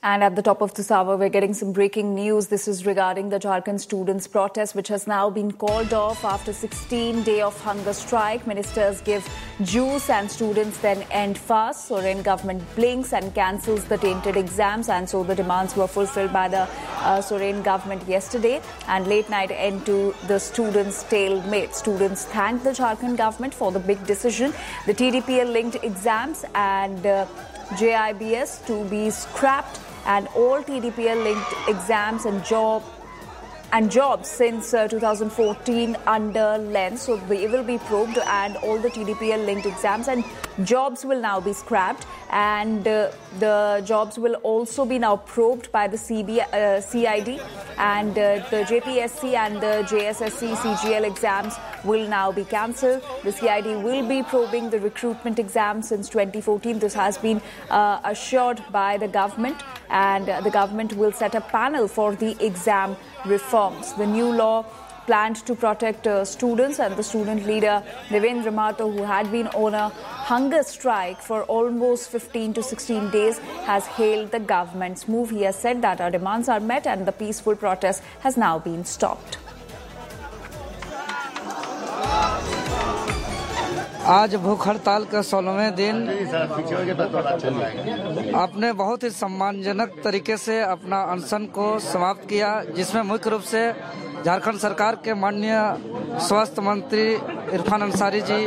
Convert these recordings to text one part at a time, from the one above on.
And at the top of this hour, we're getting some breaking news. This is regarding the Jharkhand students' protest, which has now been called off after 16 days of hunger strike. Ministers give juice and students then end fast. Soren government blinks and cancels the tainted exams, and so the demands were fulfilled by the Soren government yesterday. And late night end to the students' stalemate. Students thanked the Jharkhand government for the big decision. The TDPL-linked exams and JIBS to be scrapped, and all TDPL-linked exams and jobs since 2014 under lens. So they will be probed, and all the TDPL-linked exams and jobs will now be scrapped, and the jobs will also be now probed by the CID, and the JPSC and the JSSC CGL exams will now be cancelled. The CID will be probing the recruitment exam since 2014. This has been assured by the government, and the government will set a panel for the exam reforms. The new law planned to protect students, and the student leader Devendra Mahato, who had been on a hunger strike for almost 15 to 16 days, has hailed the government's move. He has said that our demands are met and the peaceful protest has now been stopped. आज भूख हड़ताल का 16वें दिन आपने बहुत ही सम्मानजनक तरीके से अपना अनशन को समाप्त किया, जिसमें मुख्य रूप से झारखंड सरकार के माननीय स्वास्थ्य मंत्री इरफान अंसारी जी,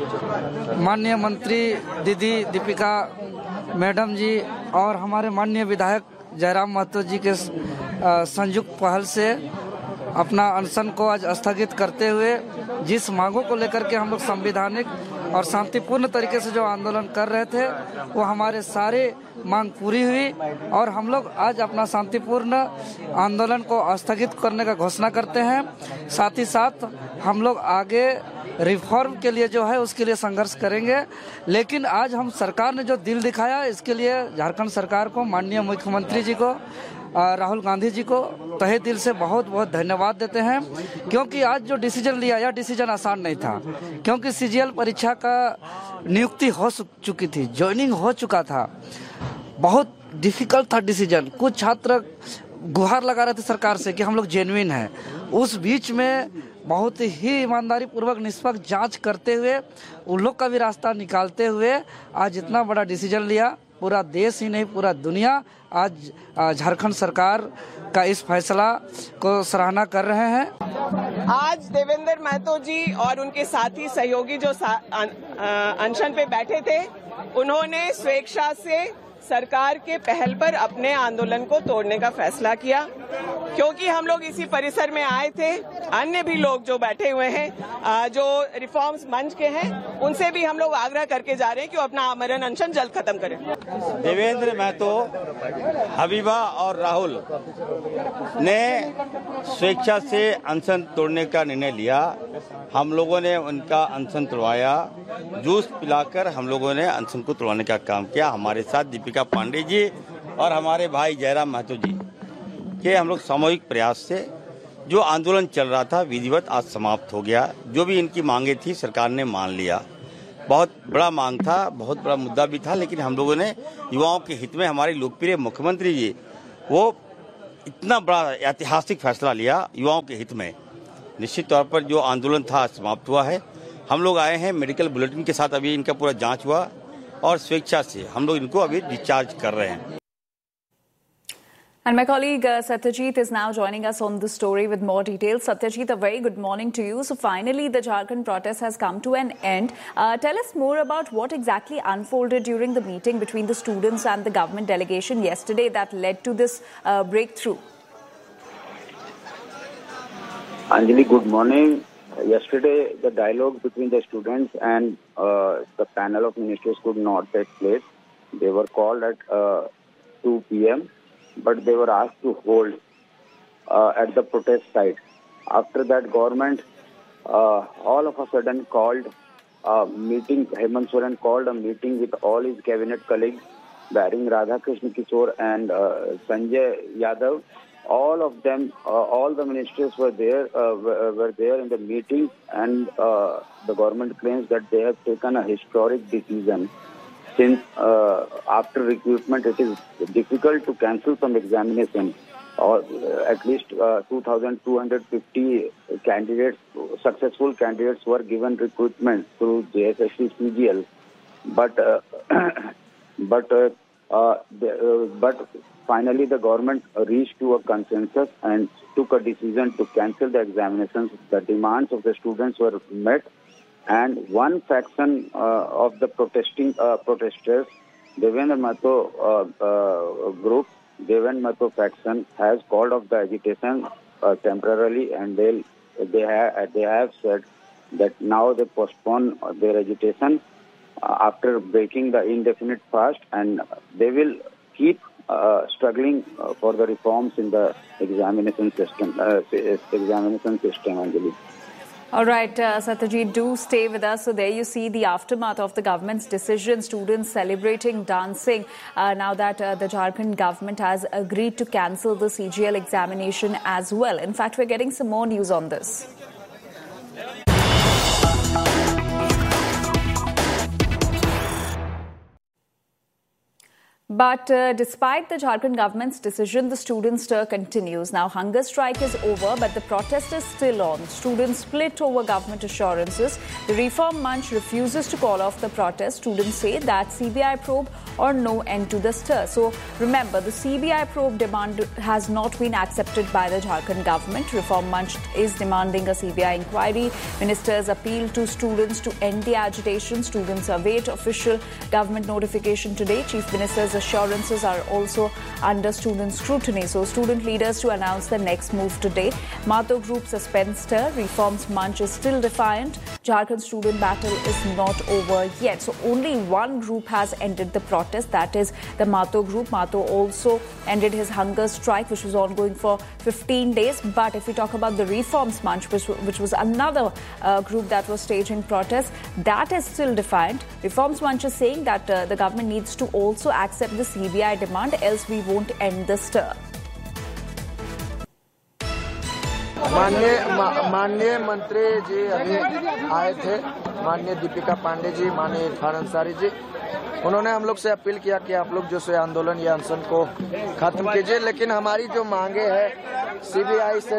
माननीय मंत्री दीदी दीपिका मैडम जी और हमारे माननीय विधायक जयराम महतो जी के संयुक्त पहल से अपना अनशन को आज स्थगित करते हुए जिस मांगों को लेकर के हम लोग संवैधानिक और शांतिपूर्ण तरीके से जो आंदोलन कर रहे थे, वो हमारे सारे मांग पूरी हुई और हम लोग आज अपना शांतिपूर्ण आंदोलन को स्थगित करने का घोषणा करते हैं। साथ ही साथ हम लोग आगे रिफॉर्म के लिए जो है उसके लिए संघर्ष करेंगे। लेकिन आज हम सरकार ने जो दिल दिखाया, इसके लिए झारखंड सरकार को, माननीय मुख्यमंत्री जी को, राहुल गांधी जी को तहे दिल से बहुत बहुत धन्यवाद देते हैं, क्योंकि आज जो डिसीजन लिया, यह डिसीजन आसान नहीं था, क्योंकि सीजीएल परीक्षा का नियुक्ति हो चुकी थी, ज्वाइनिंग हो चुका था, बहुत डिफिकल्ट था डिसीजन। कुछ छात्र गुहार लगा रहे थे सरकार से कि हम लोग जेन्युइन हैं। उस बीच में बहुत ही ईमानदारी पूर्वक निष्पक्ष जांच करते हुए, उन लोग का भी रास्ता निकालते हुए आज इतना बड़ा डिसीजन लिया। पूरा देश ही नहीं, पूरा दुनिया आज झारखंड सरकार का इस फैसला को सराहना कर रहे हैं। आज देवेंद्र महतो जी और उनके साथी सहयोगी जो अनशन पे बैठे थे, उन्होंने स्वेच्छा से सरकार के पहल पर अपने आंदोलन को तोड़ने का फैसला किया, क्योंकि हम लोग इसी परिसर में आए थे। अन्य भी लोग जो बैठे हुए हैं, जो रिफॉर्म्स मंच के हैं, उनसे भी हम लोग आग्रह करके जा रहे हैं कि वो अपना आमरण अनशन जल्द खत्म करें। देवेंद्र महतो, हबीबा और राहुल ने स्वेच्छा से अनशन तोड़ने का निर्णय लिया। हम लोगों ने उनका अनशन तोड़वाया, जूस पिलाकर हम लोगों ने अनशन को तोड़वाने का काम किया। हमारे साथ दीपिका पांडे जी और हमारे भाई जयराम महतो जी के हम लोग सामूहिक प्रयास से जो आंदोलन चल रहा था विधिवत आज समाप्त हो गया। जो भी इनकी मांगे थी सरकार ने मान लिया। बहुत बड़ा मांग था, बहुत बड़ा मुद्दा भी था, लेकिन हम लोगों ने युवाओं के हित में, हमारे लोकप्रिय मुख्यमंत्री जी वो इतना बड़ा ऐतिहासिक फैसला लिया युवाओं के हित में। निश्चित तौर पर जो आंदोलन था समाप्त हुआ है। हम लोग आए हैं मेडिकल बुलेटिन के साथ, अभी इनका पूरा जांच हुआ और स्वेच्छा से हम लोग इनको अभी डिस्चार्ज कर रहे हैं। And my colleague Satyajit is now joining us on the story with more details. Satyajit, a very good morning to you. So finally, the Jharkhand protest has come to an end. Tell us more about what exactly unfolded during the meeting between the students and the government delegation yesterday that led to this breakthrough. Anjali, good morning. Yesterday, the dialogue between the students and the panel of ministers could not take place. They were called at 2 p.m. but they were asked to hold at the protest site. After that, government all of a sudden called a meeting. Hemant Soren called a meeting with all his cabinet colleagues, barring Radhakrishna Kishore and Sanjay Yadav. All of them, all the ministers were there in the meeting, and the government claims that they have taken a historic decision since after recruitment it is difficult to cancel some examination. Or at least 2,250 candidates, successful candidates, were given recruitment through JSSC CGL, but finally the government reached to a consensus and took a decision to cancel the examinations. The demands of the students were met, and one faction of the protesters, Devendra Mahto group, Devendra Mahto faction, has called off the agitation temporarily, and they have said that now they postpone their agitation after breaking the indefinite fast, and they will keep struggling for the reforms in the examination system. Anjali. All right, Satyajit, do stay with us. So there you see the aftermath of the government's decision, students celebrating, dancing, now that the Jharkhand government has agreed to cancel the CGL examination as well. In fact, we're getting some more news on this. But despite the Jharkhand government's decision, the student stir continues. Now, hunger strike is over, but the protest is still on. Students split over government assurances. The Reform Munch refuses to call off the protest. Students say that CBI probe or no end to the stir. So, remember, the CBI probe demand has not been accepted by the Jharkhand government. Reform Munch is demanding a CBI inquiry. Ministers appeal to students to end the agitation. Students await official government notification today. Chief Minister's assurances are also under student scrutiny. So, student leaders to announce the next move today. Mahto Group suspends stir. Reforms Munch is still defiant. Jharkhand student battle is not over yet. So, only one group has ended the protest. That is the Mahto Group. Mahto also ended his hunger strike, which was ongoing for 15 days. But if we talk about the Reforms Munch, which was another group that was staging protests, that is still defiant. Reforms Munch is saying that the government needs to also accept the CBI demand, else we won't end the stir. माननीय मंत्री जी अभी आए थे, माननीय दीपिका पांडे जी, माननीय इरफान अंसारी जी, उन्होंने हम लोग से अपील किया कि आप लोग जो से आंदोलन या अनशन को खत्म कीजिए, लेकिन हमारी जो मांगे है सीबीआई से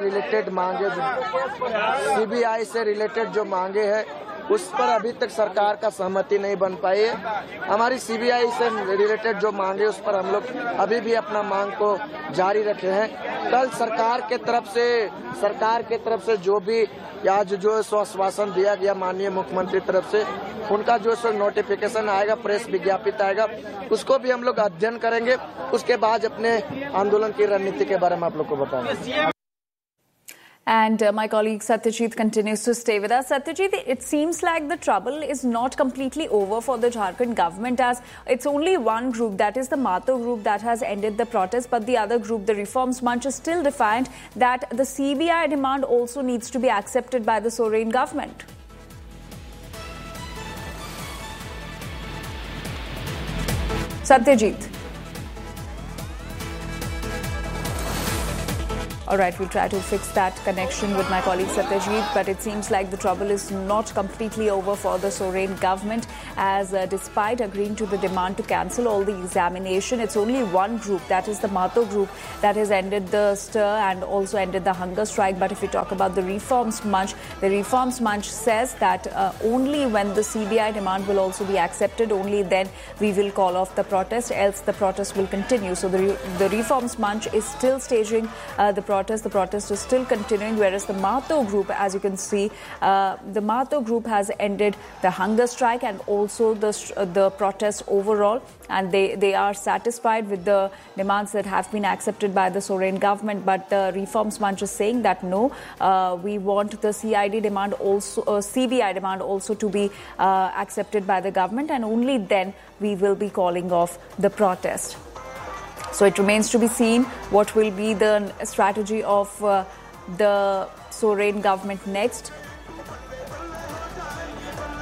रिलेटेड जो मांगे है उस पर अभी तक सरकार का सहमति नहीं बन पाई है। हमारी सीबीआई से रिलेटेड जो मांगे उस पर हम लोग अभी भी अपना मांग को जारी रखे हैं। कल सरकार के तरफ से जो भी आज जो आश्वासन दिया गया माननीय मुख्यमंत्री तरफ से, उनका जो नोटिफिकेशन आएगा, प्रेस विज्ञापित आएगा, उसको भी हम लोग अध्ययन करेंगे। उसके बाद अपने आंदोलन की रणनीति के बारे में आप लोग को बताएंगे। And my colleague Satyajit continues to stay with us. Satyajit, it seems like the trouble is not completely over for the Jharkhand government, as it's only one group, that is the Mahto group, that has ended the protest. But the other group, the Reforms Munch, is still defiant that the CBI demand also needs to be accepted by the sovereign government. Satyajit. All right, we'll try to fix that connection with my colleague Satyajit, but it seems like the trouble is not completely over for the sovereign government, as despite agreeing to the demand to cancel all the examination, it's only one group, that is the Mahto group, that has ended the stir and also ended the hunger strike. But if we talk about the Reforms Munch, the Reforms Munch says that only when the CBI demand will also be accepted, only then we will call off the protest, else the protest will continue. So the Reforms Munch is still staging the protest. The protest is still continuing, whereas the Mahto group, as you can see, the Mahto group has ended the hunger strike and also the protest overall, and they are satisfied with the demands that have been accepted by the sovereign government. But the Reforms Munch is saying that no, we want the CBI demand also to be accepted by the government, and only then we will be calling off the protest. So it remains to be seen what will be the strategy of the sovereign government next.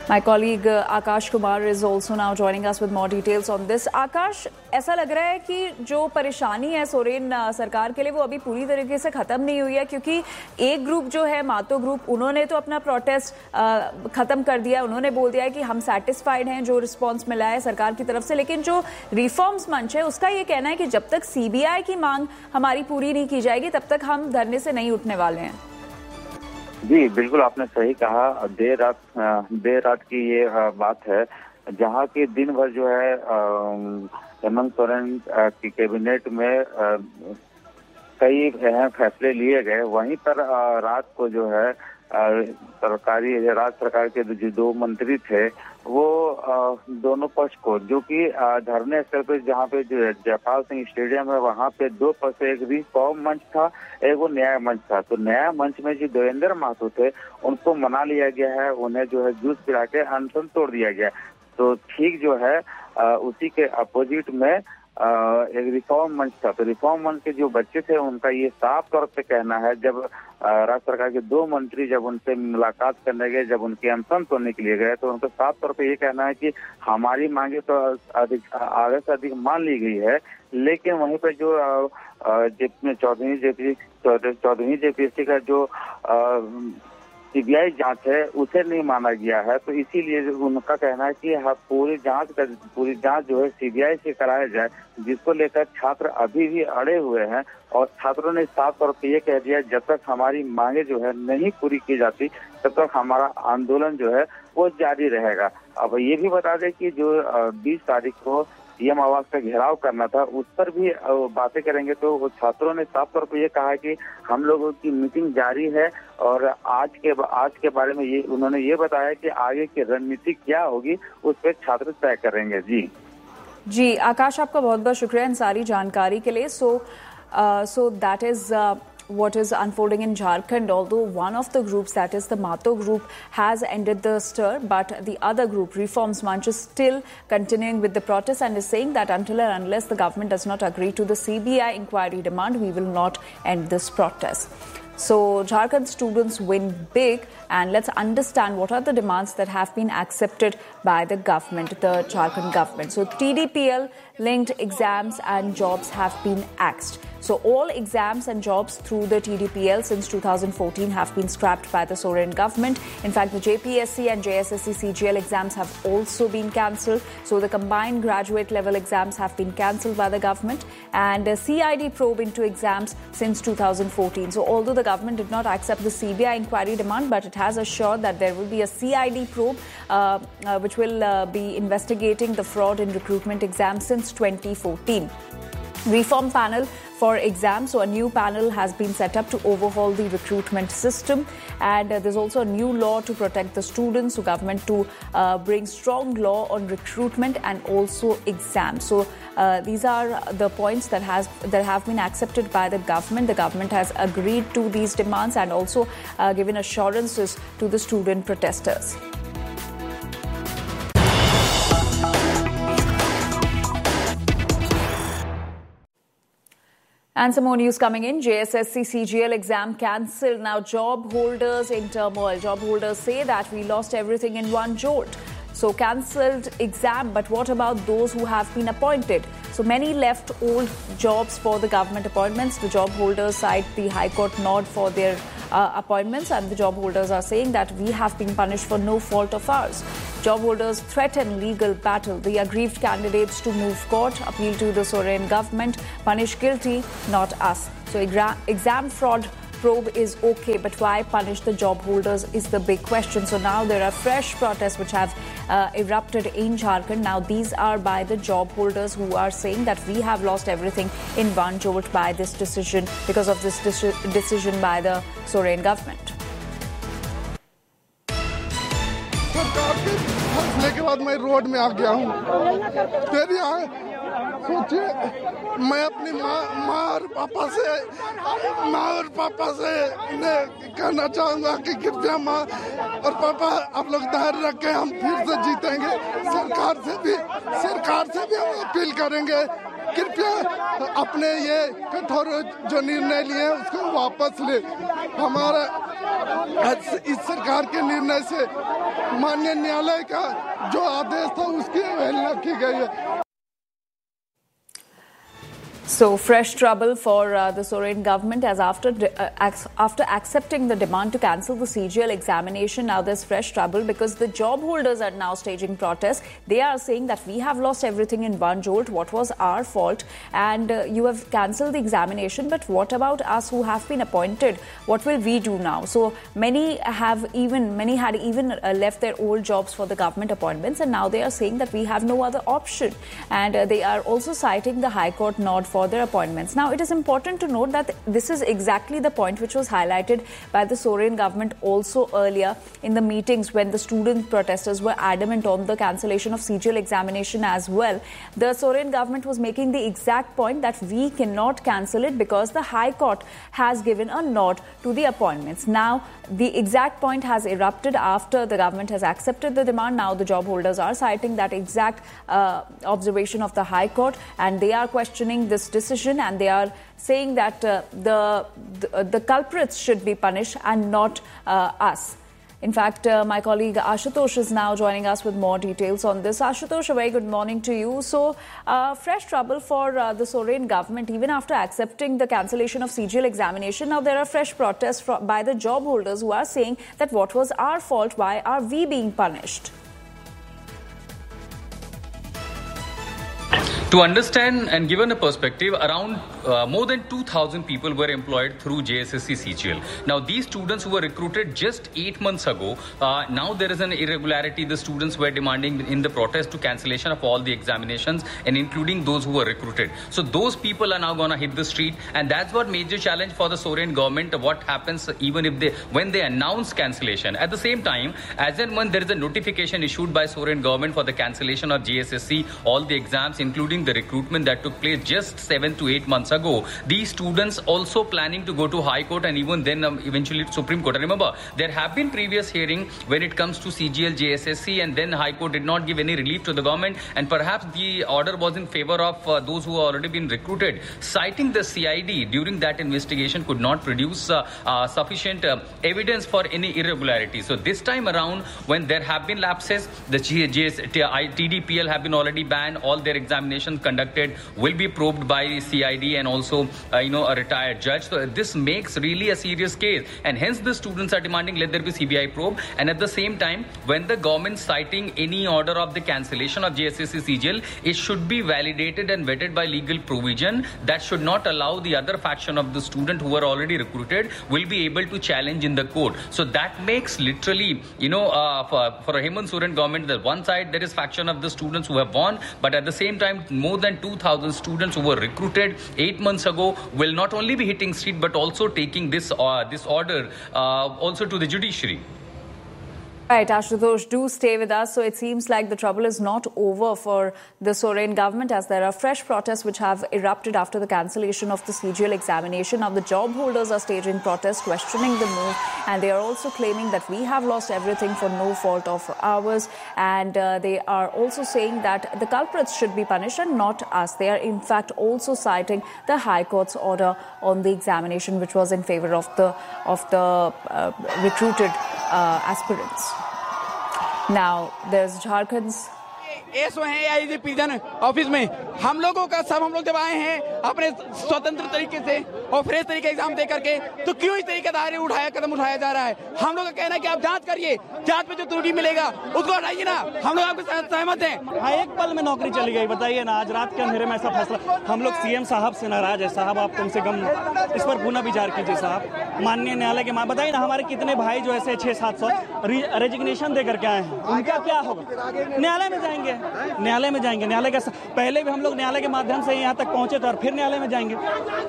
My colleague Akash Kumar is also now joining us with more details on this. Akash, ऐसा लग रहा है कि जो परेशानी है सोरेन सरकार के लिए वो अभी पूरी तरीके से खत्म नहीं हुई है, क्योंकि एक ग्रुप जो है मातो ग्रुप, उन्होंने तो अपना प्रोटेस्ट खत्म कर दिया। उन्होंने बोल दिया है कि हम सैटिस्फाइड हैं जो रिस्पांस मिला है सरकार की तरफ से, लेकिन जो रिफॉर्म्स मंच है उसका ये कहना है कि जब तक सीबीआई की मांग हमारी पूरी नहीं की जाएगी तब तक हम धरने से नहीं उठने वाले हैं। जी बिल्कुल, आपने सही कहा। देर रात की ये बात है जहाँ की दिन भर जो है हेमंत सोरेन की कैबिनेट में कई अहम फैसले लिए गए, वहीं पर रात को जो है राज्य सरकार के जो दो मंत्री थे वो दोनों पक्ष को, जो कि धरने स्थल पे जहाँ पे जो जयपाल सिंह स्टेडियम है वहाँ पे दो पक्ष, एक रिफॉर्म मंच था, एक वो न्याय मंच था। तो न्याय मंच में जो देवेंद्र महतो थे उनको मना लिया गया है, उन्हें जो है जूस पिला के अनशन तोड़ दिया गया। तो ठीक जो है उसी के अपोजिट में एक रिफॉर्म मंच था। तो रिफॉर्म मंच के जो बच्चे थे उनका ये साफ तौर पे कहना है, जब राज्य सरकार के दो मंत्री जब उनसे मुलाकात करने गए, जब उनके अनशन तोड़ने के लिए गए, तो उनका साफ तौर पे ये कहना है कि हमारी मांगे तो आगे से अधिक मान ली गई है, लेकिन वहीं पर जो चौदहवीं जेपीएससी का जो सीबीआई जांच है उसे नहीं माना गया है। तो इसीलिए उनका कहना है कि पूरी जांच जो है सीबीआई से कराया जाए, जिसको लेकर छात्र अभी भी अड़े हुए हैं। और छात्रों ने साफ तौर पर यह कह दिया जब तक हमारी मांगे जो है नहीं पूरी की जाती तब तक हमारा आंदोलन जो है वो जारी रहेगा। अब ये भी बता दें कि जो 20 तारीख को सीएम आवास का घेराव करना था उस पर भी बातें करेंगे। तो छात्रों ने साफ तौर पर ये कहा है कि हम लोगों की मीटिंग जारी है और आज के बारे में ये उन्होंने ये बताया कि आगे की रणनीति क्या होगी उस पर छात्र तय करेंगे। जी आकाश, आपका बहुत बहुत शुक्रिया इन सारी जानकारी के लिए। So that is what is unfolding in Jharkhand, although one of the groups, that is the Mato group, has ended the stir, but the other group, Reforms Manch, is still continuing with the protest and is saying that until and unless the government does not agree to the CBI inquiry demand, we will not end this protest. So Jharkhand students win big, and let's understand what are the demands that have been accepted by the government, the Jharkhand government. So TDPL linked exams and jobs have been axed. So all exams and jobs through the TDPL since 2014 have been scrapped by the Soren government. In fact, the JPSC and JSSC CGL exams have also been cancelled. So the combined graduate level exams have been cancelled by the government, and a CID probe into exams since 2014. So although the government did not accept the CBI inquiry demand, but it has assured that there will be a CID probe which will be investigating the fraud in recruitment exams since 2014. Reform panel for exams. So a new panel has been set up to overhaul the recruitment system, and there's also a new law to protect the students. So government to bring strong law on recruitment and also exams. So these are the points that have been accepted by the government. The government has agreed to these demands and also given assurances to the student protesters. And some more news coming in. JSSC CGL exam cancelled. Now job holders in turmoil. Job holders say that we lost everything in one jolt. So cancelled exam, but what about those who have been appointed? So many left old jobs for the government appointments. The job holders cite the High Court nod for their appointments, and the job holders are saying that we have been punished for no fault of ours. Job holders threaten legal battle. The aggrieved candidates to move court, appeal to the Soren government, punish guilty, not us. So exam fraud probe is okay, but why punish the job holders is the big question. So now there are fresh protests which have erupted in Jharkhand. Now these are by the job holders who are saying that we have lost everything in one jolt by this decision, because of this decision by the Soren government. सरकार के फैसले के बाद मैं road में आ गया हूँ। फिर यहाँ सोचिए, मैं अपनी माँ और पापा से कहना चाहूँगा कि कृपया माँ और पापा आप लोग धैर्य रखें, हम फिर से जीतेंगे। सरकार से भी हम अपील करेंगे, कृपया अपने ये कठोर जो निर्णय लिए उसको वापस ले। इस सरकार के निर्णय से माननीय न्यायालय का जो आदेश था उसकी अवहेलना की गई है। So, fresh trouble for the Soren government as after accepting the demand to cancel the CGL examination, now there's fresh trouble because the job holders are now staging protests. They are saying that we have lost everything in one jolt. What was our fault? And you have cancelled the examination, but what about us who have been appointed? What will we do now? So, many had even left their old jobs for the government appointments, and now they are saying that we have no other option. And they are also citing the High Court nod for their appointments. Now, it is important to note that this is exactly the point which was highlighted by the Soren government also earlier in the meetings when the student protesters were adamant on the cancellation of CGL examination as well. The Soren government was making the exact point that we cannot cancel it because the High Court has given a nod to the appointments. Now, the exact point has erupted after the government has accepted the demand. Now, the job holders are citing that exact observation of the High Court, and they are questioning this decision, and they are saying that the culprits should be punished and not us. In fact, my colleague Ashutosh is now joining us with more details on this. Ashutosh, a very good morning to you. So, fresh trouble for the Soren government even after accepting the cancellation of CGL examination. Now, there are fresh protests by the job holders who are saying that what was our fault? Why are we being punished? To understand and given a perspective, around more than 2,000 people were employed through JSSC CGL. Now, these students who were recruited just 8 months ago, now there is an irregularity. The students were demanding in the protest to cancellation of all the examinations and including those who were recruited. So those people are now going to hit the street, and that's what major challenge for the Soren government. What happens even if when they announce cancellation? At the same time, as and when there is a notification issued by Soren government for the cancellation of JSSC, all the exams, including the recruitment that took place just 7 to 8 months ago, these students also planning to go to High Court and even then eventually to Supreme Court. And remember, there have been previous hearing when it comes to CGL, JSSC, and then High Court did not give any relief to the government, and perhaps the order was in favor of those who have already been recruited, citing the CID during that investigation could not produce sufficient evidence for any irregularity. So this time around, when there have been lapses, the TDPL have been already banned. All their examinations conducted will be probed by CID and also a retired judge. So this makes really a serious case, and hence the students are demanding let there be CBI probe. And at the same time, when the government citing any order of the cancellation of JSSC CGL, it should be validated and vetted by legal provision that should not allow the other faction of the student who were already recruited will be able to challenge in the court. So that makes literally, for a Hemant Soren government, that one side there is faction of the students who have won, but at the same time, more than 2,000 students who were recruited 8 months ago will not only be hitting street but also taking this order also to the judiciary. Right, Ashutosh, do stay with us. So it seems like the trouble is not over for the Soren government, as there are fresh protests which have erupted after the cancellation of the CGL examination. Now the job holders are staging protests, questioning the move, and they are also claiming that we have lost everything for no fault of ours. And they are also saying that the culprits should be punished and not us. They are in fact also citing the High Court's order on the examination, which was in favor of the recruited aspirants. Now, there's Jharkhand's SO हैं या prison office में हम लोगों का सब हम लोग जब आए हैं अपने स्वतंत्र तरीके से और फ्रेश तरीके एग्जाम दे करके, तो क्यों इस तरीके से कदम उठाया जा रहा है? हम लोग का कहना है कि आप जांच करिए, जांच में जो त्रुटि मिलेगा उसको हटाइए ना, हम लोग आपके साथ सहमत हैं। हाँ, एक पल में नौकरी चली गई, बताइए ना, आज रात के अंधेरे में ऐसा फैसला। हम लोग सीएम साहब से नाराज है। साहब, आप कम से कम इस पर पुनः विचार कीजिए साहब। माननीय न्यायालय के बताइए ना, हमारे कितने भाई जो ऐसे 600-700 रेजिग्नेशन दे करके आए हैं, उनका क्या होगा? न्यायालय में जाएंगे, न्यायालय का पहले भी हम लोग न्यायालय के माध्यम से यहाँ तक पहुंचे थे और फिर न्यायालय में जाएंगे।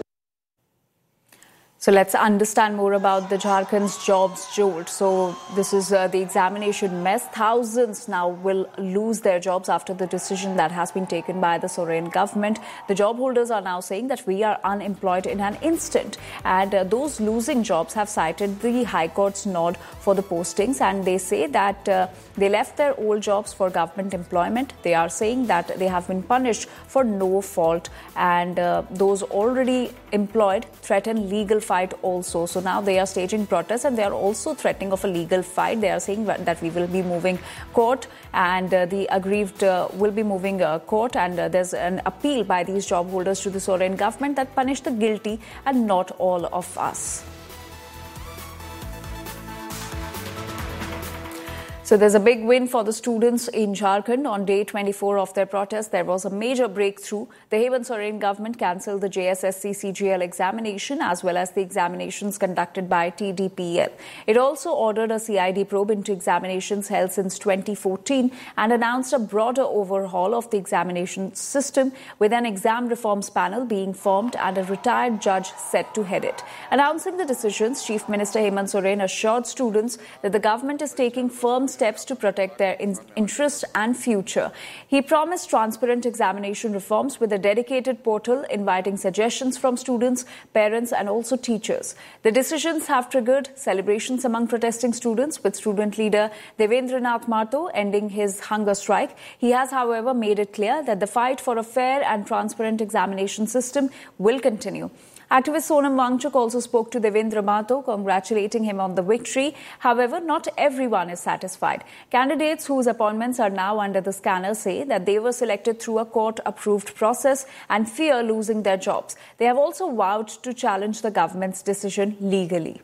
So let's understand more about the Jharkhand's jobs jolt. So this is the examination mess. Thousands now will lose their jobs after the decision that has been taken by the Soren government. The job holders are now saying that we are unemployed in an instant. And those losing jobs have cited the High Court's nod for the postings. And they say that they left their old jobs for government employment. They are saying that they have been punished for no fault. And those already employed threaten legal fines fight also. So now they are staging protests and they are also threatening of a legal fight. They are saying that we will be moving court and the aggrieved will be moving court, and there's an appeal by these job holders to the Soren government that punish the guilty and not all of us. So there's a big win for the students in Jharkhand. On day 24 of their protest, there was a major breakthrough. The Hemant Soren government cancelled the JSSC CGL examination as well as the examinations conducted by TDPL. It also ordered a CID probe into examinations held since 2014 and announced a broader overhaul of the examination system, with an exam reforms panel being formed and a retired judge set to head it. Announcing the decisions, Chief Minister Hemant Soren assured students that the government is taking firm steps to protect their interests and future. He promised transparent examination reforms with a dedicated portal inviting suggestions from students, parents and also teachers. The decisions have triggered celebrations among protesting students, with student leader Devendranath Mahato ending his hunger strike. He has, however, made it clear that the fight for a fair and transparent examination system will continue. Activist Sonam Wangchuk also spoke to Devendra Mahato, congratulating him on the victory. However, not everyone is satisfied. Candidates whose appointments are now under the scanner say that they were selected through a court-approved process and fear losing their jobs. They have also vowed to challenge the government's decision legally.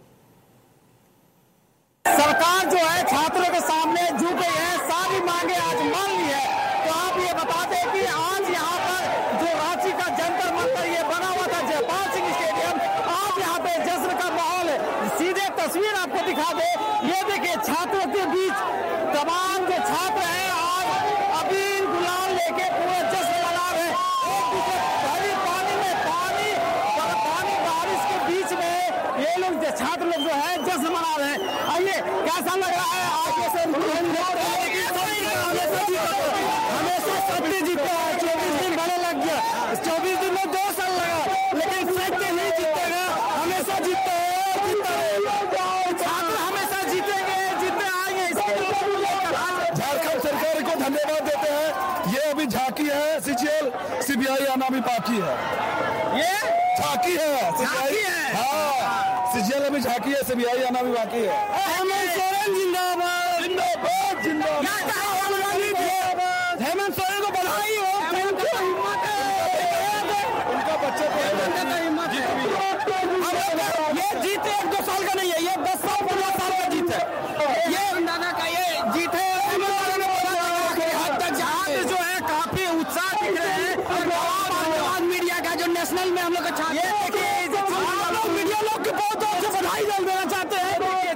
सरकार जो है छात्रों के सामने झुक गई है, सारी मांगे आज मान ली है। तो आप ये बता दें कि आज यहाँ पर जो रांची का जंतर मंतर ये बना हुआ था जयपाल सिंह स्टेडियम, आज यहाँ पे जश्न का माहौल है। सीधे तस्वीर आपको दिखा दे, ये देखिए छात्रों के बीच तमाम जो छात्र हैं आज अबीर गुलाल लेके पूरे जश्न मना रहे हैं। भरी पानी में पानी बारिश के बीच में ये लोग छात्र लोग जो है जश्न मना रहे हैं। आइए कैसा लग रहा है आगे से हमेशा सत्य जीता है। 24 दिन बड़े लग गया, 24 दिन में 2 साल लगा, लेकिन सत्य नहीं जीतेगा, हमेशा जीतता है। छात्र हमेशा जीतेंगे, जीतते आएंगे। झारखंड सरकार को धन्यवाद देते हैं। ये अभी झांकी है, सीजीएल सीबीआई आना भी बाकी है। ये झांकी है, सीबीआई हाँ, सीजीएल अभी झांकी है, सीबीआई आना भी बाकी है। हेमंत सोरेन जिंदाबाद, जिंदाबाद, जिंदाबाद। हेमंत सोरेन को बधाई हो, उनका बच्चे को ये जीत 1-2 साल का नहीं है, ये 10 साल 15 साल का जीत है। ये दादा का ये जीत है। हद तक छात्र जो है काफी उत्साह दिख रहे हैं। और मीडिया का जो नेशनल में हम लोग का छात्र मीडिया लोग के बहुत से बधाई देना चाहते हैं।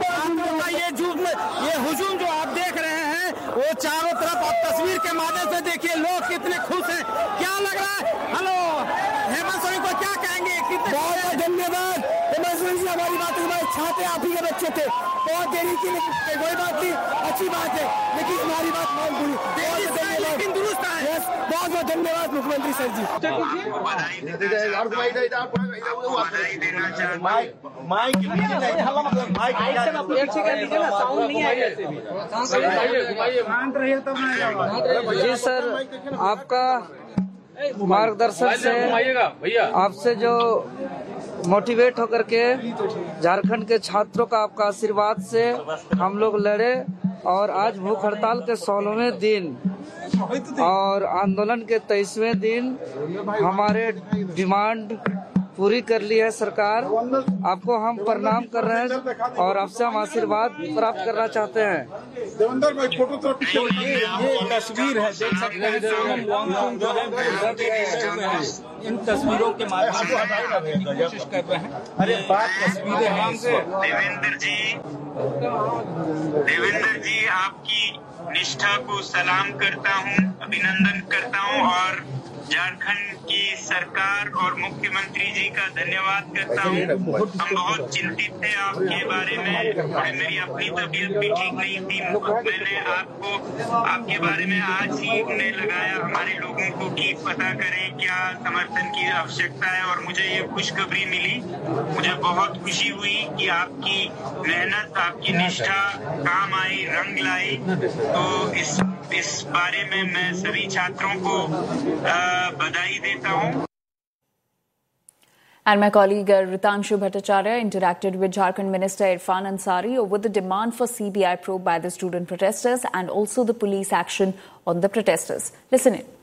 ये हुजूम जो आप देख रहे हैं वो चारों तरफ आप तस्वीर के माध्यम से देखिए लोग कितने खुश हैं। क्या लग रहा है? हेलो हेमंत सोरेन को क्या कहेंगे? कितने बहुत धन्यवाद हेमंत सोरेन जी, हमारी बात हमारे छात्र आप ही के बच्चे थे, बहुत देरी की कोई बात नहीं, अच्छी बात है, लेकिन हमारी बात बहुत बुरी, लेकिन दुरुस्त है। बहुत बहुत धन्यवाद मुख्यमंत्री सर जी। जी सर, आपका मार्गदर्शन से, आपसे जो मोटिवेट होकर के झारखंड के छात्रों का आपका आशीर्वाद से हम लोग लड़े और आज भूख हड़ताल के 16वें दिन और आंदोलन के 23वें दिन हमारे डिमांड पूरी कर ली है सरकार। आपको हम प्रणाम कर रहे हैं और आपसे हम आशीर्वाद प्राप्त करना चाहते हैं। देवेंद्र भाई फोटो तो पीछे ये तस्वीर है, देख सकते हैं सोनम वांगचुक जो है इन तस्वीरों के माध्यम से कोशिश कर रहे हैं। अरे बात तस्वीरें हैं। देवेंद्र जी आपकी निष्ठा को सलाम करता हूं, अभिनंदन करता हूं और झारखंड की सरकार और मुख्यमंत्री जी का धन्यवाद करता हूँ। हम बहुत चिंतित थे आपके बारे में और मेरी अपनी तबीयत भी ठीक नहीं थी। मैंने आपको आपके बारे में आज ही उन्हें लगाया हमारे लोगों को कि पता करें क्या समर्थन की आवश्यकता है और मुझे ये खुशखबरी मिली। मुझे बहुत खुशी हुई कि आपकी मेहनत, आपकी निष्ठा काम आई, रंग लाई। तो इस बारे में मैं सभी छात्रों को बधाई देता हूं। And my colleague Ritanshu Bhattacharya interacted with Jharkhand Minister Irfan Ansari over the demand for CBI probe by the student protesters and also the police action on the protesters. Listen in.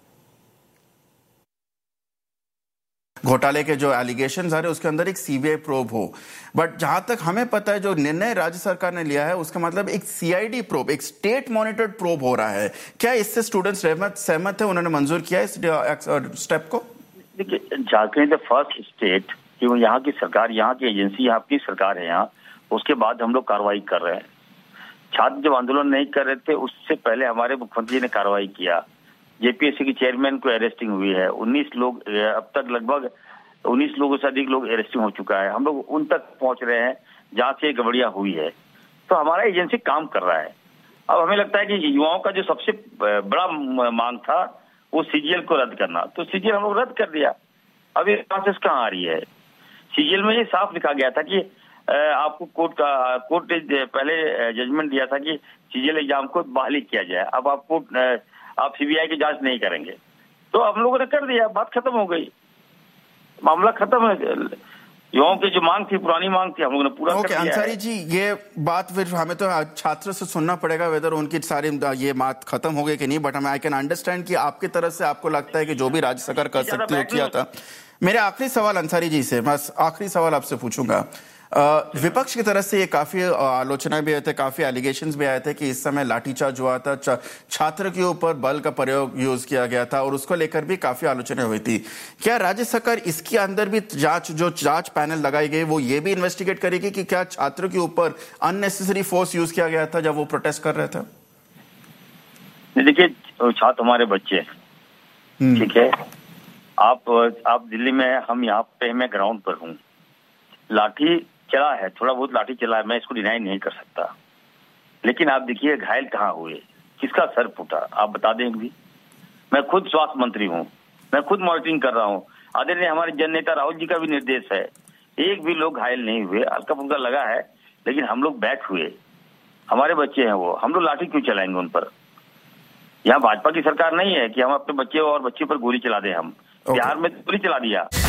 घोटाले के जो allegations आ रहे हैं उसके अंदर एक CBI probe हो, but जहां तक हमें पता है जो निर्णय राज्य सरकार ने लिया है उसका मतलब एक सीआईडी प्रोब, एक स्टेट मॉनिटर्ड प्रोब हो रहा है। क्या इससे स्टूडेंट्स सहमत है, उन्होंने मंजूर किया इस स्टेप को? देखिए, झारखंड द फर्स्ट स्टेट कि यहाँ की सरकार, यहाँ की एजेंसी, यहाँ की सरकार है यहाँ, उसके बाद हम लोग कार्रवाई कर रहे हैं। छात्र जब आंदोलन नहीं कर रहे थे उससे पहले हमारे मुख्यमंत्री ने कार्रवाई किया। जेपीएससी के चेयरमैन को अरेस्टिंग हुई है, 19 लोग, अब तक लगभग 19 लोगों से अधिक लोग अरेस्टिंग हो चुका है। हम लोग उन तक पहुंच रहे हैं जहां से गड़बड़ियां हुई है, तो हमारा एजेंसी काम कर रहा है। अब हमें लगता है कि युवाओं का जो सबसे बड़ा मांग था वो सीजीएल को रद्द करना, तो सीजीएल हम लोग रद्द कर दिया। अब ये प्रोसेस कहाँ आ रही है? सीजीएल में ये साफ लिखा गया था कि आपको कोर्ट ने पहले जजमेंट दिया था कि सीजीएल एग्जाम को बहाली किया जाए। अब आप सीबीआई की जांच नहीं करेंगे, तो हम लोगों ने कर दिया, बात खत्म हो गई, मामला खत्म है। युवाओं की जो मांग थी, पुरानी मांग थी, हम लोगों ने पूरा कर दिया। अंसारी जी, ये बात फिर हमें तो छात्रों से सुनना पड़ेगा वेदर उनकी सारी ये बात खत्म हो गई कि नहीं, बट आई कैन अंडरस्टैंड कि आपकी तरफ से आपको लगता है कि जो भी राज्य सरकार कर सकती हो किया था। मेरे आखिरी सवाल अंसारी जी से, बस आखिरी सवाल आपसे पूछूंगा। विपक्ष की तरफ से ये काफी आलोचना भी आए थे, काफी एलिगेशंस भी आए थे कि इस समय लाठीचार्ज हुआ था, छात्र के ऊपर बल का प्रयोग यूज किया गया था और उसको लेकर भी काफी आलोचना हुई थी। क्या राज्य सरकार इसके अंदर भी जांच पैनल लगाई गई वो ये भी इन्वेस्टिगेट करेगी कि क्या छात्रों के ऊपर अननेसेसरी फोर्स यूज किया गया था जब वो प्रोटेस्ट कर रहे थे? देखिए, छात्र हमारे बच्चे हैं, ठीक है। आप दिल्ली में, हम यहाँ पे, मैं ग्राउंड पर हूँ, लाठी चला है, थोड़ा बहुत लाठी चला है, मैं इसको डिनाई नहीं कर सकता, लेकिन आप देखिए घायल कहाँ हुए, किसका सर फूटा, आप बता दें भी। मैं खुद स्वास्थ्य मंत्री हूँ, मैं खुद मॉनिटरिंग कर रहा हूँ, आदरणीय हमारे जननेता राहुल जी का भी निर्देश है, एक भी लोग घायल नहीं हुए, हल्का फुल्का लगा है, लेकिन हम लोग बैक हुए, हमारे बच्चे हैं वो, हम लोग लाठी क्यों चलाएंगे उन पर? यहाँ भाजपा की सरकार नहीं है कि हम अपने बच्चे और बच्चे पर गोली चला दें। हम बिहार में गोली चला दिया।